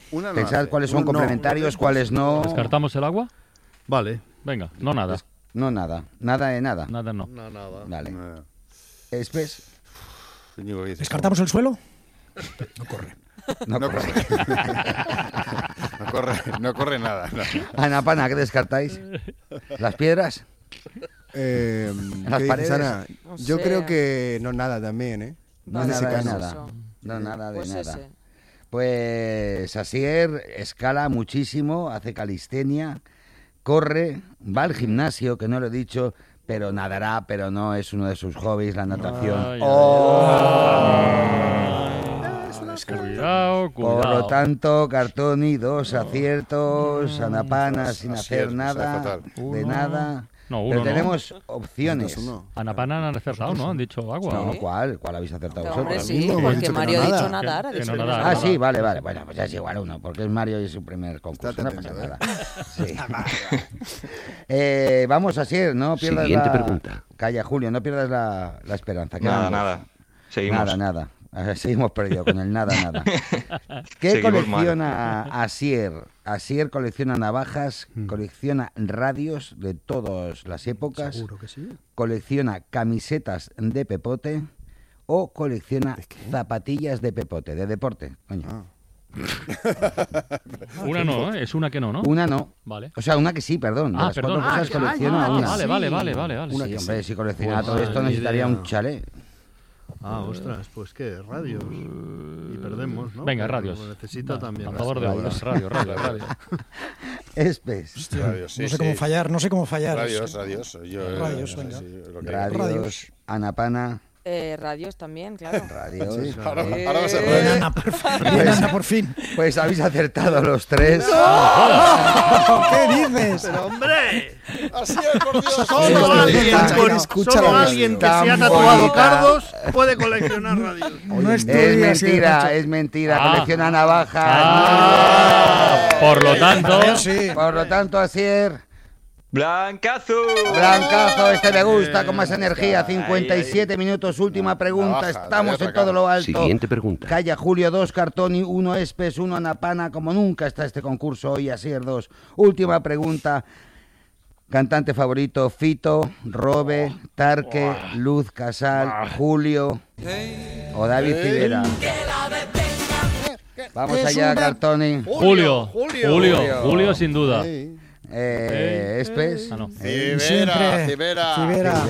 Pensad cuáles son complementarios, cuáles no. ¿Descartamos el agua? Vale. Venga, no nada. No nada. Nada de nada. Nada no. No, nada. Vale. No. Espes. ¿Descartamos el suelo? No corre. No corre nada. No. Anapana, ¿qué descartáis? ¿Las piedras? ¿Las paredes? Ana? No Yo sé. creo que no nada también, ¿eh? No, Vale, nada de pues nada. eso. No, nada de Pues nada. ese. Pues Asier escala muchísimo, hace calistenia, corre, va al gimnasio, que no lo he dicho, pero nadará, pero no es uno de sus hobbies, la natación. Ay, Cuidado, Por lo cuidado. tanto, Cartoni, 2 aciertos, Anapana sin hacer Asier, nada, fatal. de nada. No, Pero uno no. tenemos opciones. Anapana han acertado, ¿no? Han dicho agua. No, ¿no? ¿cuál habéis acertado Hombre, vosotros? sí, mismo, porque dicho que Mario no ha dicho nada. nadar. ha Que dicho no que nadar. no Ah, nadar. sí, vale. Bueno, pues es igual uno, porque es Mario y es su primer concurso. Estate No pasa atento, nada. Sí. Vamos, Asier, no pierdas Siguiente pregunta. Calla, Julio, no pierdas la esperanza. Nada, Quedan dos. nada. Seguimos. Nada. Seguimos perdidos con el nada. ¿Qué Seguimos colecciona Asier? Asier colecciona navajas, colecciona radios de todas las épocas, Seguro que sí. colecciona camisetas de pepote o colecciona zapatillas de pepote, de deporte. Coño. Una no, ¿eh? Es una que no, ¿no? Una no. Vale. O sea, una que sí, perdón. De Ah, las perdón. cuatro cosas colecciona una. Vale. Sí, hombre, si colecciona Pues todo esto ni necesitaría idea. un chalet. Ostras, pues qué, radios. Y perdemos, ¿no? Venga, Pero radios. Necesito también. A favor de Radios. radio. Espes. Radios, sí, No sé cómo fallar, no sé cómo fallar. Radios. Radios, venga. Lo que- Radios, Anapana, Radios también, claro. radios. Ahora va a ser Bien, radio. Ana, por fin. Bien, Ana, por fin. Pues habéis acertado los tres. ¿Qué dices? ¡Pero hombre! Así es, por Dios. Solo alguien que se ha Tan tatuado bonita. cardos puede coleccionar radios. No Es estudias, sí, mentira, macho. es mentira. Ah. Colecciona navajas. Por lo tanto, Sí. Por lo tanto, Asier, ¡Blancazo! blancazo, este me gusta, con más energía. 57 minutos, última pregunta. Navaja, Estamos te voy a en todo lo alto. Siguiente pregunta. Calla Julio, 2 Cartoni, 1 Espes, 1 Anapana. Como nunca está este concurso hoy, Asier 2. Última pregunta. Cantante favorito: Fito, Robe, Tarque, Luz Casal, Julio o David Civera. Vamos allá, Cartoni. Julio sin duda. Espes. Ah, no. Civera. Civera.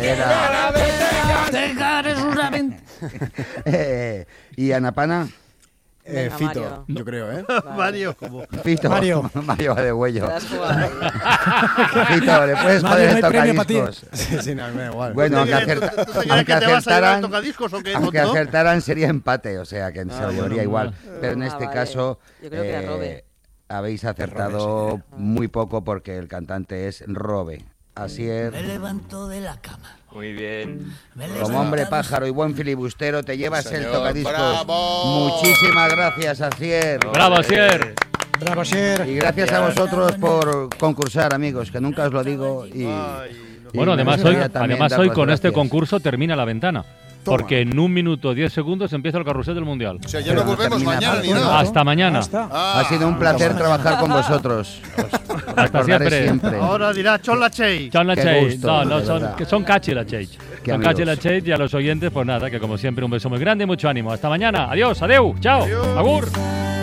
Y Anapana. Venga, Fito, Mario. yo creo, ¿eh? Mario, como. Fito. Mario. Mario va de Te huello. das jugada ahí. Fito, le puedes Mario, joder no hay el premio para ti. tocadiscos. Sí, no, me da igual. Bueno, aunque, ¿Tú te crees aunque que te vas a llevar acertaran, tocadiscos o qué, aunque tonto? acertaran sería empate, o sea que se lo llevaría bueno, igual. Pero en este vale. caso Yo creo que era Robe. habéis acertado muy poco porque el cantante es Robe. Asier, levanto de la cama. Muy bien. como hombre pájaro y buen filibustero, te llevas el Señor, tocadiscos. ¡bravo! Muchísimas gracias, Asier. ¡Bravo, Asier! Bravo, Sier. Y gracias a vosotros por concursar, amigos, que nunca os lo digo. Y Bueno, me además gustaría hoy, también hoy daros con las este gracias. concurso termina la ventana. Porque en 1 minuto 10 segundos empieza el carrusel del Mundial. O sea, ya no volvemos termina mañana ni pronto. nada. Hasta mañana. Hasta. Ha sido un placer trabajar con vosotros. Os recordaré siempre. Ahora dirá Chola Chey. Son la Qué Chase. gusto, No, de son, verdad. que son Cachi la Chase. Qué Son Cachi amigos. la Chase y a los oyentes, pues nada, que como siempre un beso muy grande y mucho ánimo. Hasta mañana. Adiós, adeu, chao, agur.